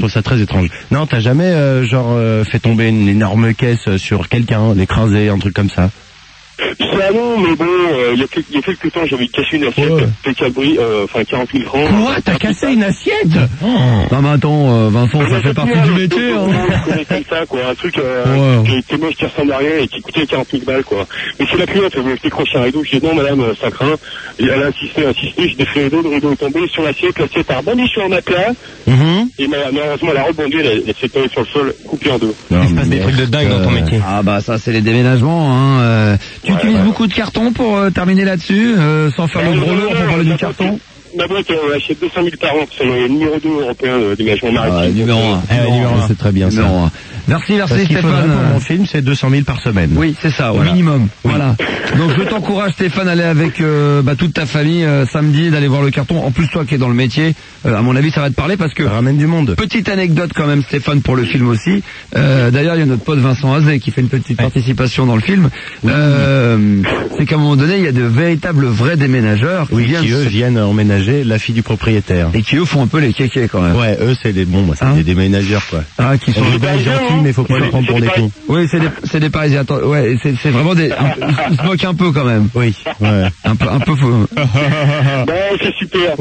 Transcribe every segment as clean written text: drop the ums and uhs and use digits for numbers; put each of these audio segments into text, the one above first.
trouve ça très étrange. Non, t'as jamais fait tomber une énorme caisse sur quelqu'un, l'écraser, un truc comme ça? Ça non, mais bon, il y a quelques temps, j'avais cassé une assiette, Pécabri, 40 000 francs. Quoi? T'as cassé une assiette? Non mais attends, Vincent, ça fait partie du métier, hein. Comme ça, quoi, un truc qui était moche, qui ressemble à rien et qui coûtait 40 000 balles, quoi. Mais c'est la cliente, elle voulait décrocher un rideau, je dis non madame, ça craint. Et elle a insisté, j'ai défait le rideau est tombé sur l'assiette a rebondi sur un matelas, et malheureusement elle a rebondi, elle s'est tombée sur le sol, coupée en deux. Il se passe des trucs de dingue dans ton métier. Ah bah ça c'est les déménagements, hein. Tu utilises beaucoup de cartons pour terminer là-dessus, sans faire le gros lourd pour parler du carton? Ma boîte achète 200 000 par an, c'est le numéro 2 européen déménagement maritime. Numéro 1. C'est très bien ça. Merci Stéphane. Stéphane. Mon film, c'est 200 000 par semaine. Oui, c'est ça, au minimum. Oui. Voilà. Donc je t'encourage Stéphane à aller avec toute ta famille samedi, d'aller voir le carton. En plus toi qui es dans le métier, à mon avis ça va te parler parce que ça ramène du monde. Petite anecdote quand même Stéphane pour le film aussi. D'ailleurs il y a notre pote Vincent Azé qui fait une petite participation dans le film. C'est qu'à un moment donné il y a de véritables vrais déménageurs qui viennent emménager la fille du propriétaire. Et qui eux font un peu les kékés quand même. Ouais, eux c'est des des déménageurs quoi. Ah, qui sont des gentils mais faut pas les prendre pour des cons. Oui, c'est des Parisiens. Attends, ouais, c'est vraiment des ils se moquent un peu quand même. Oui, ouais. Un peu faux. Bon, c'est super.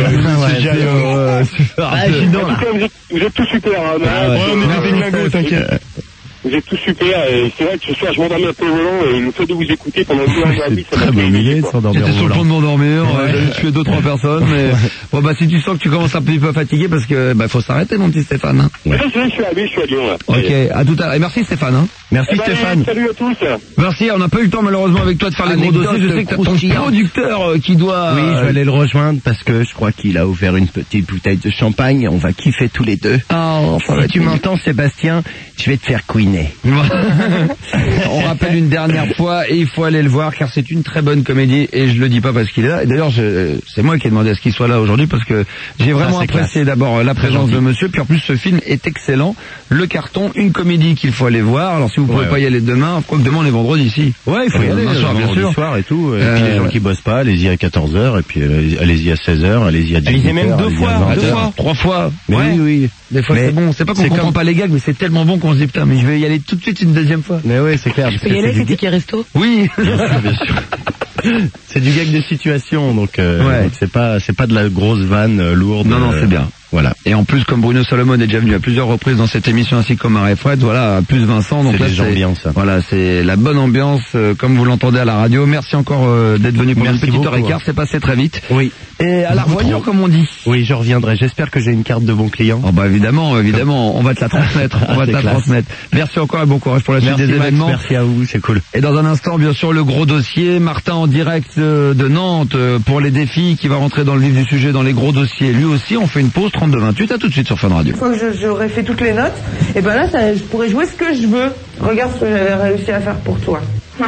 Vous êtes tous super, hein. On est des glingos, t'inquiète. Vous êtes tous super, et c'est vrai que ce soir je m'endormais un peu au volant, et le fait de vous écouter pendant 2 heures et demie, ça m'a très bonne idée de s'endormir au volant. J'étais sur le point de m'endormir, j'ai tué 2-3 personnes, mais bon bah si tu sens que tu commences un petit peu fatigué, parce que faut s'arrêter mon petit Stéphane. Hein. Ouais. Je suis à Lyon là. Ok, à tout à l'heure. Et merci Stéphane. Hein. Merci Stéphane. Salut à tous. Merci, on n'a pas eu le temps malheureusement avec toi de faire les gros dossiers. Je sais que t'as ton producteur qui doit... Oui, je vais aller le rejoindre parce que je crois qu'il a ouvert une petite bouteille de champagne. On va kiffer tous les deux. Oh, si tu m'entends Sébastien, je vais te faire couiner. On rappelle une dernière fois et il faut aller le voir car c'est une très bonne comédie et je le dis pas parce qu'il est là. Et d'ailleurs, c'est moi qui ai demandé à ce qu'il soit là aujourd'hui parce que j'ai vraiment apprécié d'abord la présence de monsieur. Puis en plus, ce film est excellent. Le carton, une comédie qu'il faut aller voir. Alors si vous pouvez pas y aller demain, demain on est vendredi ici. Ouais, il faut y aller vendredi soir et tout. Et puis les gens qui bossent pas, allez-y à 14h et puis allez-y à 16h, allez-y à 18h. Allez-y même 2 fois, 3 fois. Mais oui. Des fois c'est bon, c'est pas qu'on comprend pas les gags, mais c'est tellement bon qu'on se dit putain, mais je vais y aller tout de suite une deuxième fois. Mais oui, c'est clair. Je peux y aller avec les tickets resto? Oui. Bien sûr. C'est du gag de situation, donc c'est pas de la grosse vanne lourde. Non, c'est bien. Voilà. Et en plus, comme Bruno Salomon est déjà venu à plusieurs reprises dans cette émission, ainsi que comme Marie Fred, voilà, plus Vincent. Donc c'est là, bien ça. Voilà, c'est la bonne ambiance, comme vous l'entendez à la radio. Merci encore d'être venu pour une petite heure et quart. C'est passé très vite. Oui. Et à la revoyure, comme on dit. Oui, je reviendrai. J'espère que j'ai une carte de bon client. Oh bah évidemment, on va te la transmettre. Merci encore et bon courage pour la suite des événements. Merci à vous, c'est cool. Et dans un instant, bien sûr, le gros dossier. Martin en direct de Nantes pour les défis qui va rentrer dans le vif du sujet dans les gros dossiers. Lui aussi, on fait une pause 32-28. À tout de suite sur Fun Radio. Une fois que j'aurais fait toutes les notes, et ben là, je pourrais jouer ce que je veux. Regarde ce que j'avais réussi à faire pour toi.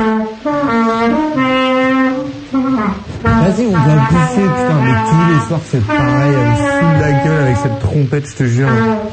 Vas-y, on va le pousser, putain, mais tous les soirs c'est pareil, elle me fout de la gueule avec cette trompette, je te jure.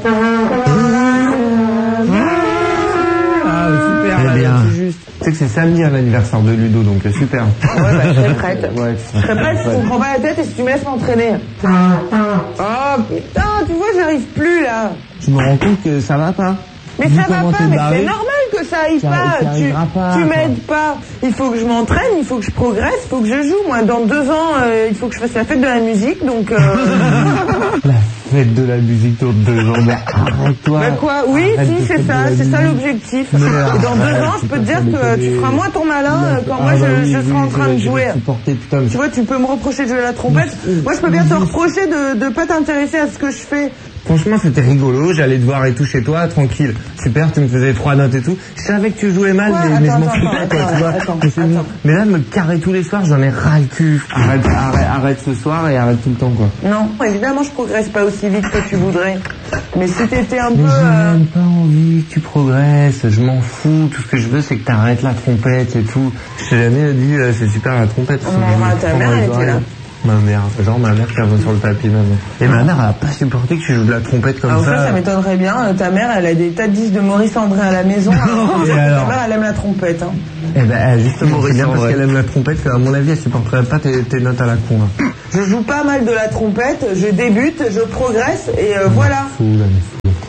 Ah, super, là, c'est juste. Tu sais que c'est samedi à l'anniversaire de Ludo, donc super. Ouais, bah, je serais prête. Ouais, je serais prête si tu me prends pas la tête et si tu me laisses m'entraîner. Oh putain, tu vois, j'arrive plus là. Je me rends compte que ça va pas. Mais ça va pas, mais c'est normal que ça aille pas. Tu m'aides pas. Il faut que je m'entraîne, il faut que je progresse, il faut que je joue. Moi, dans 2 ans, il faut que je fasse la fête de la musique, donc... La fête de la musique dans 2 ans, mais arrête-toi. Bah quoi, oui, si, c'est ça l'objectif. Et dans 2 ans, je peux te dire que tu feras moins ton malin quand moi je serai en train de jouer. Tu vois, tu peux me reprocher de jouer à la trompette. Moi, je peux bien te reprocher de pas t'intéresser à ce que je fais. Franchement, c'était rigolo, j'allais te voir et tout chez toi, tranquille. Super, tu me faisais 3 notes et tout. Je savais que tu jouais mal, mais je m'en foutais, quoi, tu vois. Mais là, de me carrer tous les soirs, j'en ai ras le cul. Arrête ce soir et arrête tout le temps, quoi. Non, évidemment, je progresse pas aussi vite que tu voudrais. Mais si t'étais un peu... Mais j'ai même pas envie que tu progresses, je m'en fous. Tout ce que je veux, c'est que t'arrêtes la trompette et tout. Je t'ai jamais dit, c'est super la trompette. Ta mère, elle était là. Ma mère, genre ma mère qui revient sur le tapis même. Et ma mère elle a pas supporté que tu joues de la trompette comme ça. Ça m'étonnerait bien. Ta mère elle a des tas de disques de Maurice André à la maison. Ta mère elle aime la trompette. Hein. Eh ben justement c'est bien parce qu'elle aime la trompette qu'à mon avis elle supporterait pas tes notes à la con. Hein. Je joue pas mal de la trompette, je débute, je progresse et voilà.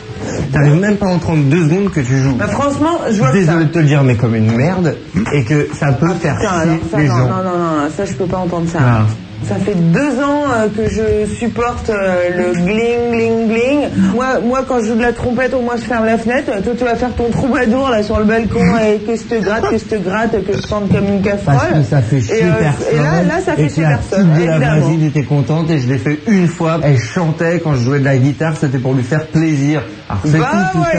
t'arrives même pas en 32 secondes que tu joues. Bah franchement, je vois que désolé de te le dire, mais comme une merde, et que ça peut faire chier les gens. Non, ça je peux pas entendre ça. Ah. Ça fait 2 ans que je supporte le gling, gling, gling. Moi, quand je joue de la trompette, au moins je ferme la fenêtre. Toi, tu vas faire ton troubadour là sur le balcon et que je te gratte, que je sente comme une casserole. Parce que ça fait chier personne. Et là, ça fait chier personne. Et la Brésil était contente et je l'ai fait une fois. Elle chantait quand je jouais de la guitare, c'était pour lui faire plaisir. Alors c'est tout ça.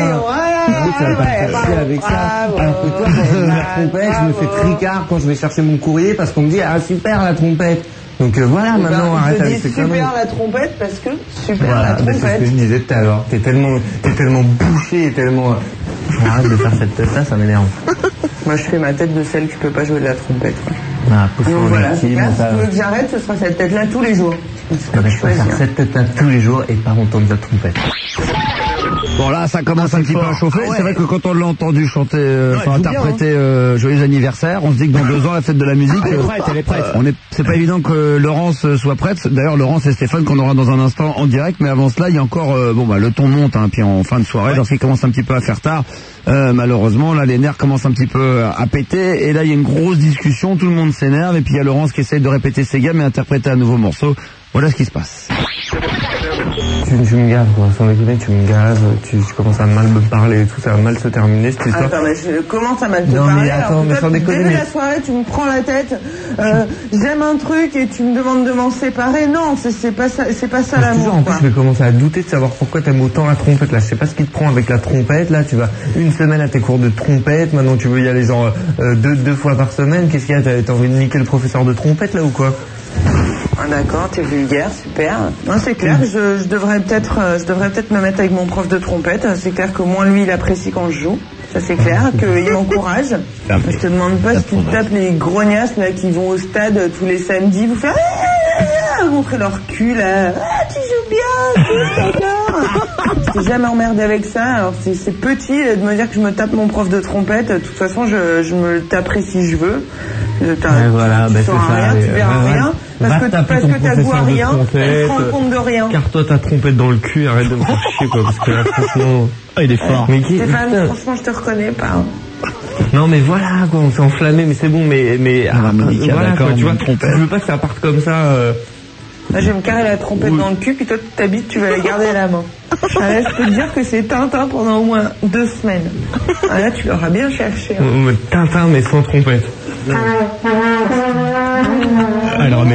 Avec ça. Alors que toi, quand je joue de la trompette, je me fais tricard quand je vais chercher mon courrier parce qu'on me dit ah super la trompette. Donc voilà, maintenant arrête avec ces conneries. Super la trompette parce que super la trompette. C'est ce que je disais tout à l'heure. T'es tellement bouché et tellement... Arrête de faire cette tête-là, ça m'énerve. Moi je fais ma tête de celle qui peut pas jouer de la trompette. Ah, donc voilà, si tu veux que j'arrête, ce sera cette tête-là tous les jours. Je peux faire cette tête-là tous les jours et pas entendre de la trompette. Bon là ça commence un petit peu à chauffer, c'est vrai que quand on l'a entendu chanter, interpréter Joyeux anniversaire, on se dit que dans 2 ans la fête de la musique, elle est prête. C'est pas évident que Laurence soit prête, d'ailleurs Laurence et Stéphane qu'on aura dans un instant en direct, mais avant cela il y a encore, le ton monte, puis en fin de soirée, lorsqu'il commence un petit peu à faire tard, malheureusement là les nerfs commencent un petit peu à péter, et là il y a une grosse discussion, tout le monde s'énerve, et puis il y a Laurence qui essaye de répéter ses gammes et interpréter un nouveau morceau, voilà ce qui se passe. Tu me gaves, quoi. Sans déconner, tu me gaves, tu commences à mal me parler et tout, ça va mal se terminer cette histoire. Attends, mais je commence à mal te parler. Mais attends, mais sans déconner. Dès la soirée, tu me prends la tête, j'aime un truc et tu me demandes de m'en séparer. Non, c'est pas ça l'amour. En plus, je vais commencer à douter de savoir pourquoi t'aimes autant la trompette, là. Je sais pas ce qui te prend avec la trompette, là. Tu vas une semaine à tes cours de trompette, maintenant tu veux y aller genre, 2 fois par semaine. Qu'est-ce qu'il y a? T'as envie de niquer le professeur de trompette, là, ou quoi? Ah d'accord, t'es vulgaire, super. Non, c'est clair, je devrais peut-être me mettre avec mon prof de trompette. C'est clair que moi, lui, il apprécie quand je joue. Ça, c'est clair, qu'il m'encourage. Je te demande pas si tu tapes les grognasses, là, qui vont au stade tous les samedis, vous faire montrer leur cul, là. Ah, tu joues bien, d'accord. Je t'ai jamais emmerdé avec ça. Alors, c'est petit de me dire que je me tape mon prof de trompette. De toute façon, je me le taperai si je veux. Voilà, tu sauras rien, tu verras rien. Parce que t'as goût à rien, tu te rends compte de rien. Car toi, t'as trompette dans le cul, arrête de me faire chier, quoi, parce que là, franchement... Ah, il est fort. Stéphane, franchement, je te reconnais pas. Non, mais voilà, quoi, on s'est enflammé, mais c'est bon, mais voilà, quoi, tu vois, je veux pas que ça parte comme ça, Là, je vais me carrer la trompette dans le cul, puis toi, ta bite, tu vas la garder à la main. Ah, là, je peux te dire que c'est Tintin pendant au moins 2 semaines. Ah, là, tu l'auras bien cherché. Tintin, mais sans trompette. Alors, mais